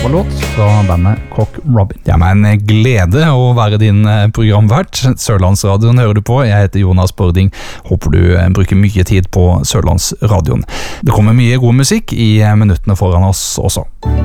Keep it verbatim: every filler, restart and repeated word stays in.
coverlåt fra bandet Cock Robin. Det er meg en glede å være din programvert. Sørlandsradioen hører du på. Jeg heter Jonas Bording. Håper du bruker mye tid på Sørlandsradioen. Det kommer mye god musikk i minuttene foran oss også.